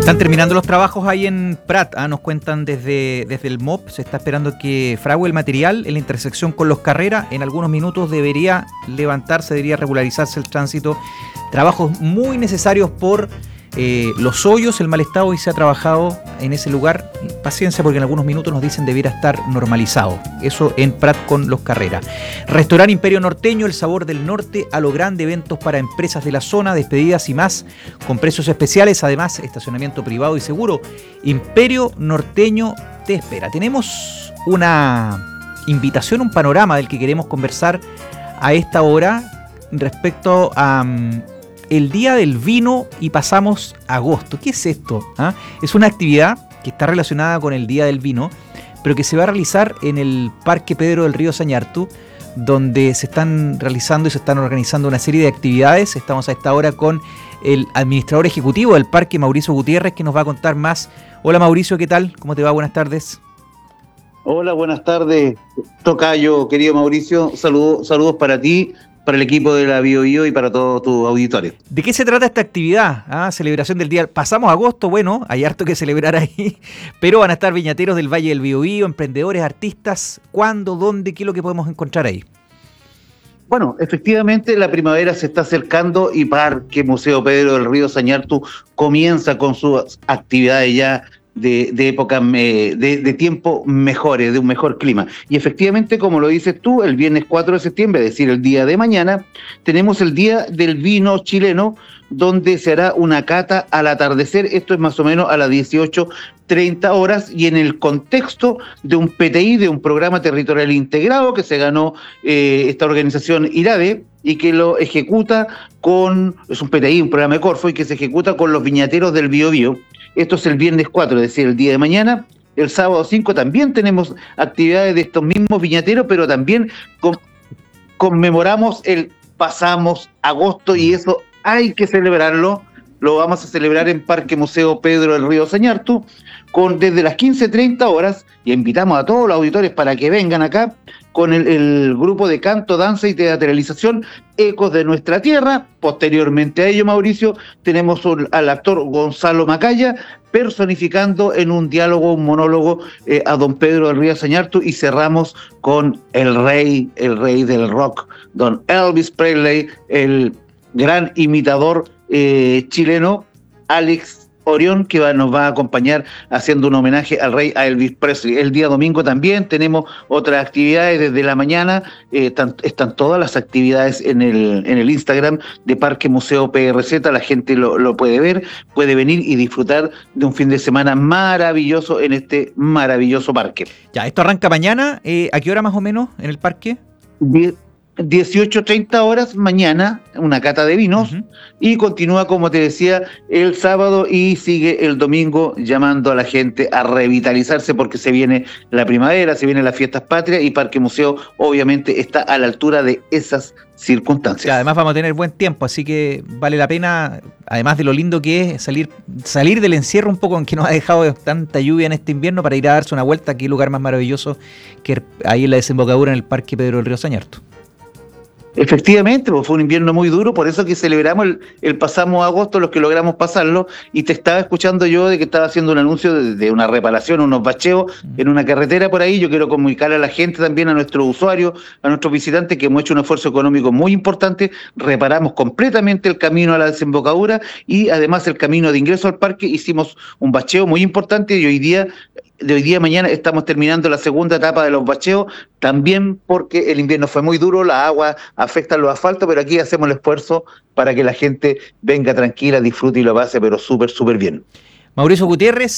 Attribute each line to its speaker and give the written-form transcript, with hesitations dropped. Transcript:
Speaker 1: Están terminando los trabajos ahí en Prat, nos cuentan desde el MOP. Se está esperando que frague el material en la intersección con Los Carreras. En algunos minutos debería levantarse, debería regularizarse el tránsito. Trabajos muy necesarios por los hoyos, el mal estado, y se ha trabajado en ese lugar. Paciencia, porque en algunos minutos nos dicen debiera estar normalizado. Eso en Prat con Los Carreras. Restaurante Imperio Norteño, el sabor del norte a lo grande, eventos para empresas de la zona, despedidas y más, con precios especiales, además estacionamiento privado y seguro. Imperio Norteño te espera. Tenemos una invitación, un panorama del que queremos conversar a esta hora respecto a el Día del Vino y pasamos agosto. ¿Qué es esto? Es una actividad que está relacionada con el Día del Vino, pero que se va a realizar en el Parque Pedro del Río Sañartu, donde se están realizando y se están organizando una serie de actividades. Estamos a esta hora con el administrador ejecutivo del parque, Mauricio Gutiérrez, que nos va a contar más. Hola Mauricio, ¿qué tal? ¿Cómo te va? Buenas tardes.
Speaker 2: Hola, buenas tardes, tocayo, querido Mauricio. Saludos para ti, para el equipo de la BioBio y para todos tus auditores.
Speaker 1: ¿De qué se trata esta actividad? Celebración del día. Pasamos agosto, bueno, hay harto que celebrar ahí, pero van a estar viñateros del Valle del Biobío, emprendedores, artistas. ¿Cuándo, dónde, qué es lo que podemos encontrar ahí?
Speaker 2: Bueno, efectivamente la primavera se está acercando y Parque Museo Pedro del Río Sañartu comienza con sus actividades ya de época, de tiempo mejores, de un mejor clima. Y efectivamente, como lo dices tú, el viernes 4 de septiembre, es decir, el día de mañana, tenemos el Día del Vino Chileno, donde se hará una cata al atardecer. Esto es más o menos a las 18:30 horas, y en el contexto de un PTI, de un programa territorial integrado que se ganó esta organización IRADE, y que lo ejecuta es un PTI, un programa de Corfo, y que se ejecuta con los viñateros del Biobío. Esto es el viernes 4, es decir, el día de mañana. El sábado 5 también tenemos actividades de estos mismos viñateros, pero también conmemoramos pasamos agosto, y eso hay que celebrarlo. Lo vamos a celebrar en Parque Museo Pedro del Río Sañartu, desde las 15:30 horas, y invitamos a todos los auditores para que vengan acá, con el grupo de canto, danza y teatralización Ecos de Nuestra Tierra. Posteriormente a ello, Mauricio, tenemos al actor Gonzalo Macaya, personificando en un diálogo, un monólogo, a don Pedro del Río Sañartu, y cerramos con el rey del rock, don Elvis Presley, el gran imitador chileno, Alex Orión, que nos va a acompañar haciendo un homenaje al rey, a Elvis Presley. El día domingo también tenemos otras actividades desde la mañana. Están todas las actividades en el Instagram de Parque Museo PRZ. La gente lo puede ver, puede venir y disfrutar de un fin de semana maravilloso en este maravilloso parque.
Speaker 1: Ya, esto arranca mañana. ¿A qué hora más o menos en el parque?
Speaker 2: 18:30 horas mañana, una cata de vinos, y continúa, como te decía, el sábado y sigue el domingo, llamando a la gente a revitalizarse, porque se viene la primavera, se vienen las fiestas patrias, y Parque Museo obviamente está a la altura de esas circunstancias.
Speaker 1: Ya, además vamos a tener buen tiempo, así que vale la pena, además de lo lindo que es salir del encierro un poco, aunque nos ha dejado tanta lluvia en este invierno, para ir a darse una vuelta. Qué lugar más maravilloso que ahí en la desembocadura en el Parque Pedro del Río Sañartu.
Speaker 2: Efectivamente, pues fue un invierno muy duro, por eso que celebramos el pasamos agosto, los que logramos pasarlo. Y te estaba escuchando yo de que estaba haciendo un anuncio de una reparación, unos bacheos en una carretera por ahí. Yo quiero comunicar a la gente, también a nuestros usuarios, a nuestros visitantes, que hemos hecho un esfuerzo económico muy importante. Reparamos completamente el camino a la desembocadura, y además el camino de ingreso al parque. Hicimos un bacheo muy importante, y de hoy día a mañana estamos terminando la segunda etapa de los bacheos, también porque el invierno fue muy duro, la agua afecta a los asfaltos, pero aquí hacemos el esfuerzo para que la gente venga tranquila, disfrute y lo pase, pero súper, súper bien.
Speaker 1: Mauricio Gutiérrez,